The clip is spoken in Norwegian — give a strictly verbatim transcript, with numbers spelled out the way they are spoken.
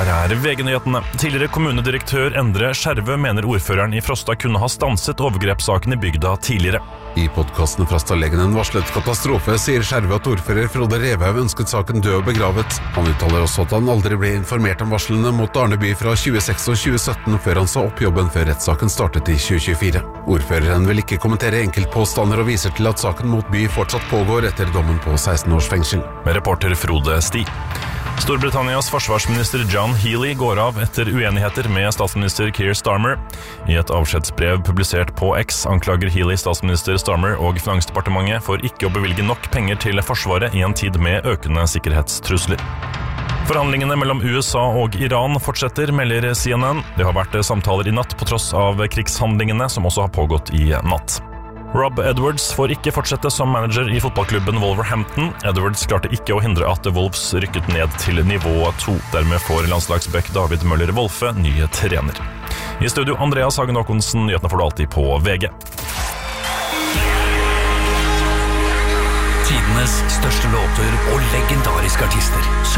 Her er V G-nyhetene. Tidligere kommunedirektør Endre Skjervø mener ordføreren i Frosta kunne ha stanset overgrepssaken i bygda tidligere. I podcasten Frostaleggen en varslet katastrofe sier Skjervø at ordfører Frode Revhaug ønsket saken død og begravet. Han uttaler også at han aldri ble informert om varslene mot Arneby fra tjueseks og tjue sytten før han sa opp jobben før rettssaken startet i tjue tjuefire. Ordføreren vil ikke kommentere enkeltpåstander og viser til at saken mot by fortsatt pågår etter dommen på seksten års fengsel. Med reporter Frode Sti. Storbritannias forsvarsminister John Healey går av etter uenigheter med statsminister Keir Starmer. I et avskjedsbrev publisert på X anklager Healey statsminister Starmer og Finansdepartementet for ikke å bevilge nok penger til Forsvaret i en tid med økende sikkerhetstrusler. Forhandlingene mellom U S A og Iran fortsetter, melder C N N. Det har vært samtaler i natt på tross av krigshandlingene som også har pågått i natt. Rob Edwards får ikke fortsette som manager i fotballklubben Wolverhampton. Edwards klarte ikke å hindre at Wolves rykket ned til nivå to. Dermed får landslagsbekk David Møller Wolfe nye trener. I studio Andreas Hagen Håkonsen, nyhetene får du alltid på V G. Tidenes største låter og legendariske artister.